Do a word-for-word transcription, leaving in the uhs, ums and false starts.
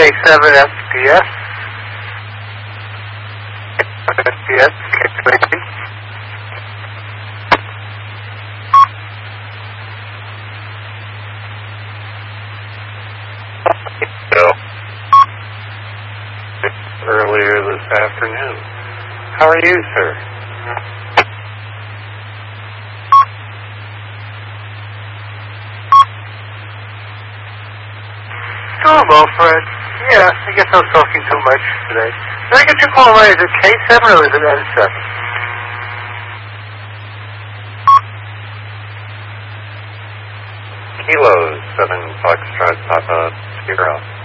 seven F D S. F D S, K earlier this afternoon. How are you, sir? Doing well, Fred. Yeah, I guess I was talking too much today. Did I get your call right? Is it K seven or is it N seven? Kilo seven Foxtrot Papa Zero.